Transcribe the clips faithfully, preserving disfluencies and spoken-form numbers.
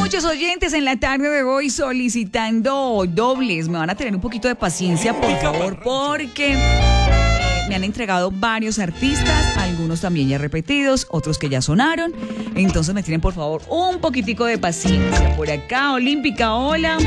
Muchos oyentes en la tarde de hoy solicitando dobles. Me van a tener un poquito de paciencia, por favor, porque eh, me han entregado varios artistas, algunos también ya repetidos, otros que ya sonaron. Entonces me tienen, por favor, un poquitico de paciencia. Por acá, Olímpica, hola.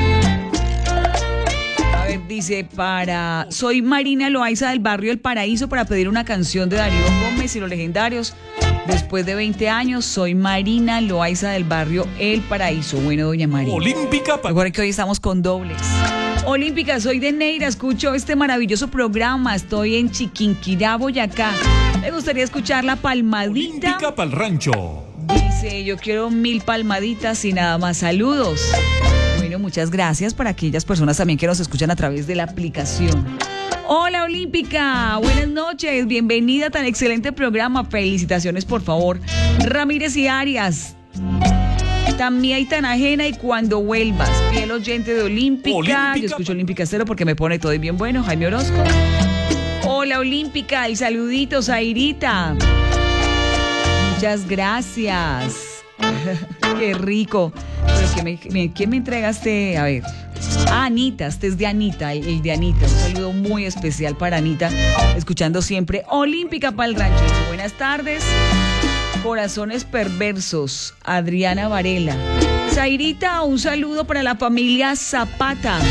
A ver, dice, para... Soy Marina Loaiza del barrio El Paraíso para pedir una canción de Darío Gómez y los Legendarios. Después de veinte años, soy Marina Loaiza del barrio El Paraíso. Bueno, doña Marina. Olímpica. Recuerden que hoy estamos con dobles. Olímpica, soy de Neira, escucho este maravilloso programa. Estoy en Chiquinquirá, Boyacá. Me gustaría escuchar la palmadita. Olímpica pa'l rancho. Dice, yo quiero mil palmaditas y nada más. Saludos. Bueno, muchas gracias para aquellas personas también que nos escuchan a través de la aplicación. Hola Olímpica, buenas noches, bienvenida a tan excelente programa, felicitaciones por favor. Ramírez y Arias, tan mía y tan ajena y cuando vuelvas, fiel oyente de Olímpica. Olímpica. Yo escucho Olímpica Estero porque me pone todo bien bueno, Jaime Orozco. Hola Olímpica y saluditos a Irita. Muchas gracias. Qué rico. Pero ¿quién me, me, ¿quién me entregaste? A ver. Ah, Anita, este es de Anita, el, el de Anita. Un saludo muy especial para Anita, escuchando siempre Olímpica pa'l rancho. Buenas tardes. Corazones perversos, Adriana Varela. Zairita, un saludo para la familia Zapata.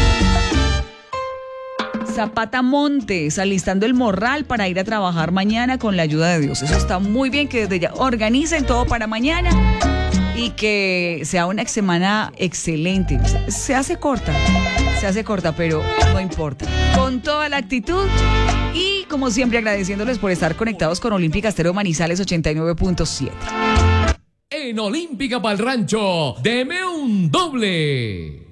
Zapata Montes, alistando el morral para ir a trabajar mañana con la ayuda de Dios. Eso está muy bien, que desde ya organicen todo para mañana y que sea una semana excelente. Se hace corta, se hace corta, pero no importa. Con toda la actitud y como siempre agradeciéndoles por estar conectados con Olímpica Estéreo Manizales ochenta y nueve punto siete. En Olímpica pa'l rancho, deme un doble.